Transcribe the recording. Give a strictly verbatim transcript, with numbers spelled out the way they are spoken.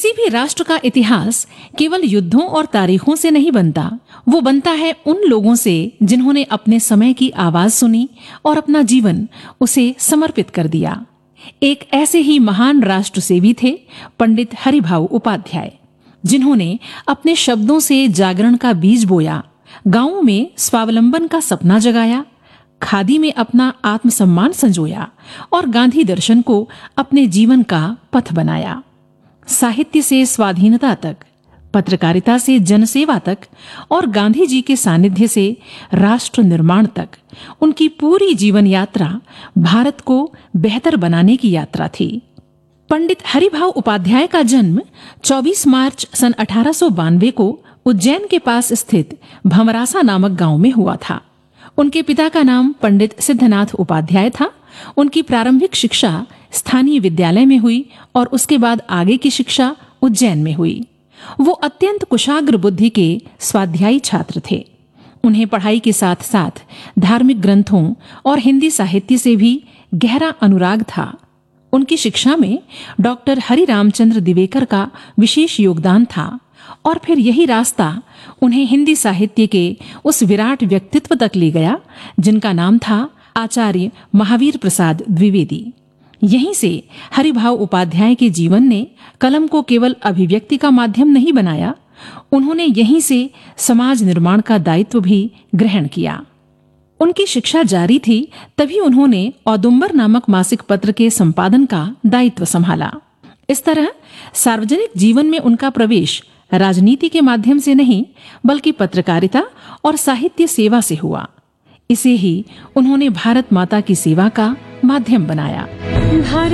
किसी भी राष्ट्र का इतिहास केवल युद्धों और तारीखों से नहीं बनता, वो बनता है उन लोगों से जिन्होंने अपने समय की आवाज सुनी और अपना जीवन उसे समर्पित कर दिया। एक ऐसे ही महान राष्ट्र सेवी थे पंडित हरिभाऊ उपाध्याय, जिन्होंने अपने शब्दों से जागरण का बीज बोया, गांवों में स्वावलंबन का सपना जगाया, खादी में अपना आत्मसम्मान संजोया और गांधी दर्शन को अपने जीवन का पथ बनाया। साहित्य से स्वाधीनता तक, पत्रकारिता से जनसेवा तक और गांधी जी के सानिध्य से राष्ट्र निर्माण तक उनकी पूरी जीवन यात्रा भारत को बेहतर बनाने की यात्रा थी। पंडित हरिभाऊ उपाध्याय का जन्म चौबीस मार्च सन अठारह सौ बानवे को उज्जैन के पास स्थित भमरासा नामक गांव में हुआ था। उनके पिता का नाम पंडित सिद्धनाथ उपाध्याय था। उनकी प्रारंभिक शिक्षा स्थानीय विद्यालय में हुई और उसके बाद आगे की शिक्षा उज्जैन में हुई। वो अत्यंत कुशाग्र बुद्धि के स्वाध्यायी छात्र थे। उन्हें पढ़ाई के साथ साथ धार्मिक ग्रंथों और हिंदी साहित्य से भी गहरा अनुराग था। उनकी शिक्षा में डॉक्टर हरि रामचंद्र दिवेकर का विशेष योगदान था और फिर यही रास्ता उन्हें हिंदी साहित्य के उस विराट व्यक्तित्व तक ले गया जिनका नाम था आचार्य महावीर प्रसाद द्विवेदी। यहीं से हरिभाऊ उपाध्याय के जीवन ने कलम को केवल अभिव्यक्ति का माध्यम नहीं बनाया, उन्होंने यहीं से समाज निर्माण का दायित्व भी ग्रहण किया। उनकी शिक्षा जारी थी तभी उन्होंने औदुंबर नामक मासिक पत्र के संपादन का दायित्व संभाला। इस तरह सार्वजनिक जीवन में उनका प्रवेश राजनीति के माध्यम से नहीं बल्कि पत्रकारिता और साहित्य सेवा से हुआ। इसे ही उन्होंने भारत माता की सेवा का माध्यम बनाया।